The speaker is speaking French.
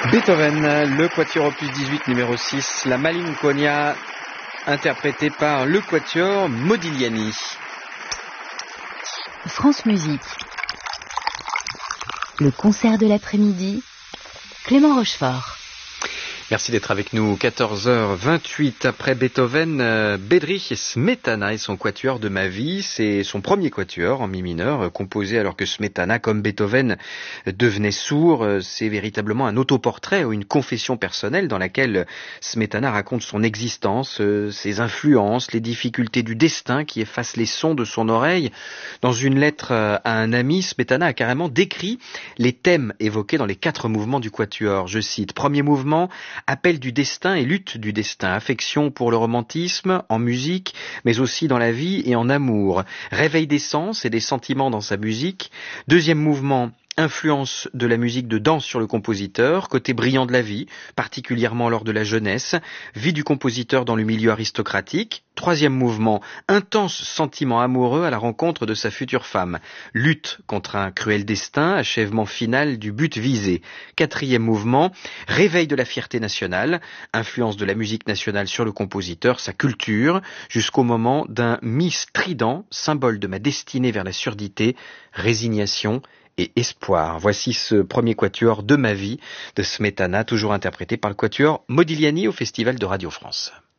Beethoven, le quatuor opus 18 numéro 6, la Malinconia, interprétée par le quatuor Modigliani. France Musique. Le concert de l'après-midi, Clément Rochefort. Merci d'être avec nous. 14h28 après Beethoven, Bedřich Smetana et son quatuor de ma vie. C'est son premier quatuor en mi mineur, composé alors que Smetana, comme Beethoven, devenait sourd. C'est véritablement un autoportrait ou une confession personnelle dans laquelle Smetana raconte son existence, ses influences, les difficultés du destin qui effacent les sons de son oreille. Dans une lettre à un ami, Smetana a carrément décrit les thèmes évoqués dans les 4 mouvements du quatuor. Je cite, premier mouvement, appel du destin et lutte du destin, affection pour le romantisme, en musique, mais aussi dans la vie et en amour, réveil des sens et des sentiments dans sa musique. Deuxième mouvement, influence de la musique de danse sur le compositeur, côté brillant de la vie, particulièrement lors de la jeunesse, vie du compositeur dans le milieu aristocratique. Troisième mouvement, intense sentiment amoureux à la rencontre de sa future femme, lutte contre un cruel destin, achèvement final du but visé. Quatrième mouvement, réveil de la fierté nationale, influence de la musique nationale sur le compositeur, sa culture, jusqu'au moment d'un mi strident, symbole de ma destinée vers la surdité, résignation et espoir. Voici ce premier quatuor de ma vie de Smetana, toujours interprété par le quatuor Modigliani au Festival de Radio France.